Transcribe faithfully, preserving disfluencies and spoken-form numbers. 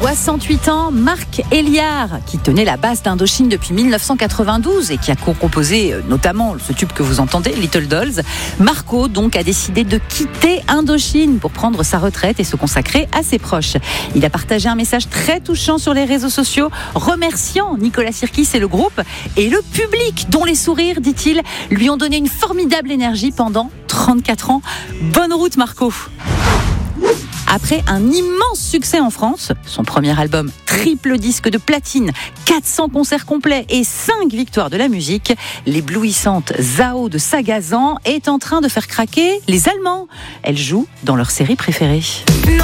soixante-huit ans, Marc Héliard, qui tenait la basse d'Indochine depuis mille neuf cent quatre-vingt-douze et qui a co-composé notamment ce tube que vous entendez, Little Dolls. Marco donc a décidé de quitter Indochine pour prendre sa retraite et se consacrer à ses proches. Il a partagé un message très touchant sur les réseaux sociaux, remerciant Nicolas Sirkis et le groupe et le public dont les sourires, dit-il, lui ont donné une formidable énergie pendant trente-quatre ans. Bonne route Marco. Après un immense succès en France, son premier album triple disque de platine, quatre cents concerts complets et cinq victoires de la musique, l'éblouissante Zao de Sagazan est en train de faire craquer les Allemands. Elle joue dans leur série préférée.